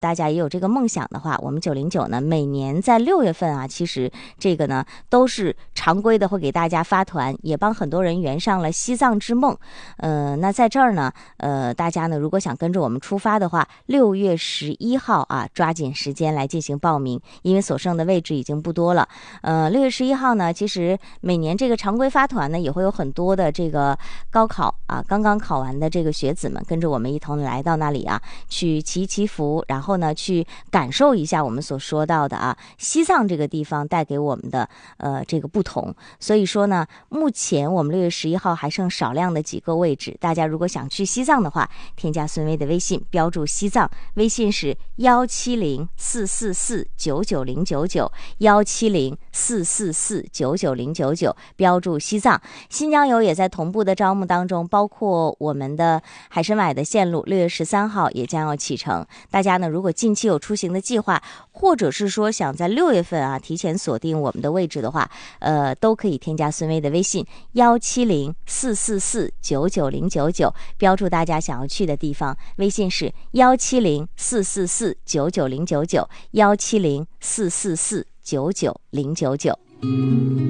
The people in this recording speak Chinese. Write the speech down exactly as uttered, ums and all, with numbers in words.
大家也有这个梦想的话，我们九零九呢每年在六月份啊，其实这个呢都是常规的会给大家发团，也帮很多人圆上了西藏之梦。呃，那在这儿呢，呃，大家呢如果想跟着我们出发的话，六月十一号啊，抓紧时间来进行报名，因为所剩的位置已经不多了。呃，六月十一号呢，其实每年这个常规发团呢，也会有很多的这个高考啊，刚刚考完的这个学子们跟着我们一同来到那里啊，去祈祈福，然后呢去感受一下我们所说到的啊西藏这个地方带给我们的呃这个不同。所以说呢，目前我们六月十一号还剩少量的几个位置，大家如果想去西藏的话，添加孙薇的微信，标注西藏，微信是幺七零四四四九九零九九幺七零四四四九九零九九，标注西藏。新疆游也在同步的招募当中，包括我们的海参崴的线路，六月十三号也将要启程。大家呢，如果近期有出行的计划，或者是说想在六月份啊提前锁定我们的位置的话，呃，都可以添加孙薇的微信幺七零四四四九九零九九，标注大家想要去的地方，微信是幺七零四四四九九零九九幺七零四四四九九零九九。